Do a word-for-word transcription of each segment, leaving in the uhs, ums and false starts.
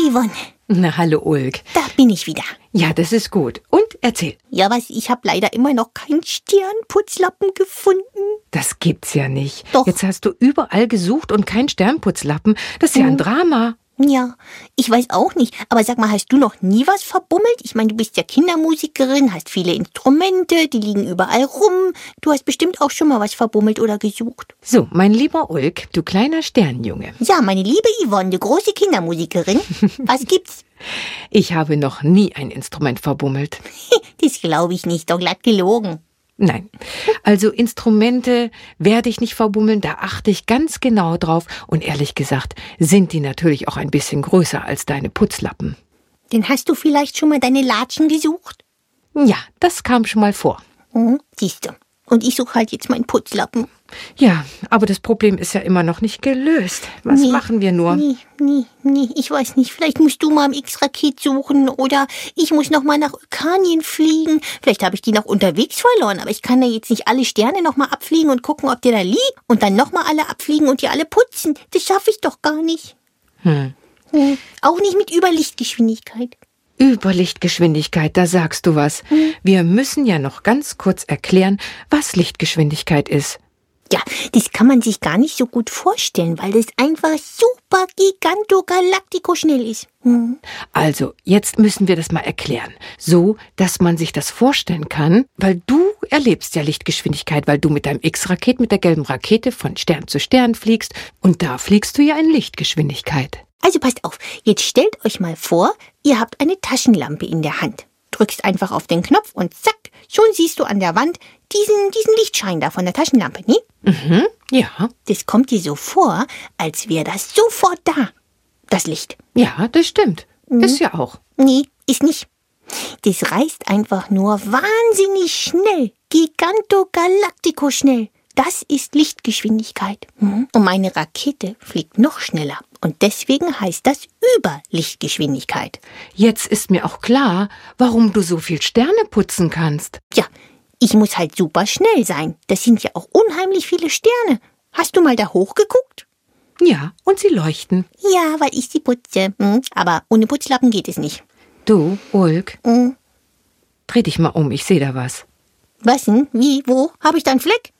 Yvonne. Na, hallo Ulk. Da bin ich wieder. Ja, das ist gut. Und erzähl. Ja, was, ich habe leider immer noch keinen Sternputzlappen gefunden. Das gibt's ja nicht. Doch. Jetzt hast du überall gesucht und keinen Sternputzlappen. Das ist ja ein Drama. Ja, ich weiß auch nicht. Aber sag mal, hast du noch nie was verbummelt? Ich meine, du bist ja Kindermusikerin, hast viele Instrumente, die liegen überall rum. Du hast bestimmt auch schon mal was verbummelt oder gesucht. So, mein lieber Ulk, du kleiner Sternjunge. Ja, meine liebe Yvonne, die große Kindermusikerin. Was gibt's? Ich habe noch nie ein Instrument verbummelt. Das glaube ich nicht, doch glatt gelogen. Nein, also Instrumente werde ich nicht verbummeln, da achte ich ganz genau drauf. Und ehrlich gesagt sind die natürlich auch ein bisschen größer als deine Putzlappen. Denn hast du vielleicht schon mal deine Latschen gesucht? Ja, das kam schon mal vor. Hm, siehst du. Und ich suche halt jetzt meinen Putzlappen. Ja, aber das Problem ist ja immer noch nicht gelöst. Was Nee, machen wir nur? Nee, nee, nee, ich weiß nicht. Vielleicht musst du mal im X-Raket suchen oder ich muss noch mal nach Orkanien fliegen. Vielleicht habe ich die noch unterwegs verloren, aber ich kann ja jetzt nicht alle Sterne noch mal abfliegen und gucken, ob die da liegen und dann noch mal alle abfliegen und die alle putzen. Das schaffe ich doch gar nicht. Hm. Hm. Auch nicht mit Überlichtgeschwindigkeit. Überlichtgeschwindigkeit, da sagst du was. Hm. Wir müssen ja noch ganz kurz erklären, was Lichtgeschwindigkeit ist. Ja, das kann man sich gar nicht so gut vorstellen, weil das einfach super gigantogalactico schnell ist. Hm. Also, jetzt müssen wir das mal erklären, so, dass man sich das vorstellen kann, weil du erlebst ja Lichtgeschwindigkeit, weil du mit deinem X-Raket, mit der gelben Rakete von Stern zu Stern fliegst und da fliegst du ja in Lichtgeschwindigkeit. Also passt auf, jetzt stellt euch mal vor, ihr habt eine Taschenlampe in der Hand. Drückst einfach auf den Knopf und zack, schon siehst du an der Wand diesen, diesen Lichtschein da von der Taschenlampe, ne? Mhm, ja. Das kommt dir so vor, als wäre das sofort da, das Licht. Ja, das stimmt. Mhm. Ist ja auch. Nee, ist nicht. Das reist einfach nur wahnsinnig schnell, gigantogalactico schnell. Das ist Lichtgeschwindigkeit. Mhm. Und meine Rakete fliegt noch schneller. Und deswegen heißt das Überlichtgeschwindigkeit. Jetzt ist mir auch klar, warum du so viel Sterne putzen kannst. Ja, ich muss halt super schnell sein. Das sind ja auch unheimlich viele Sterne. Hast du mal da hochgeguckt? Ja, und sie leuchten. Ja, weil ich sie putze. Hm, aber ohne Putzlappen geht es nicht. Du, Ulk, Hm. dreh dich mal um, ich sehe da was. Was denn? Wie? Wo? Habe ich da einen Fleck?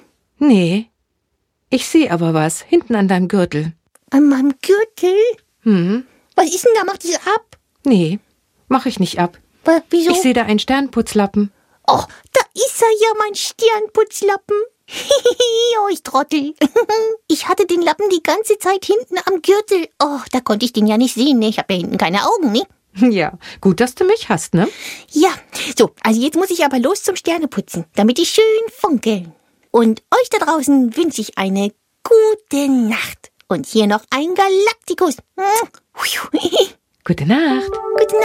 Nee, ich sehe aber was, hinten an deinem Gürtel. An meinem Gürtel? Hm, Was ist denn da? Macht das ab? nee, mach ich nicht ab. Wa- Wieso? Ich sehe da einen Sternputzlappen. Oh, da ist er ja, mein Sternputzlappen. Oh, ich Trottel. Ich hatte den Lappen die ganze Zeit hinten am Gürtel. Oh, da konnte ich den ja nicht sehen, ne? Ich habe ja hinten keine Augen, ne? Ja, gut, dass du mich hast, ne? Ja, so, also jetzt muss ich aber los zum Sterneputzen, damit die schön funkeln. Und euch da draußen wünsche ich eine gute Nacht. Und hier noch ein Galaktikus. Gute Nacht. Gute Nacht.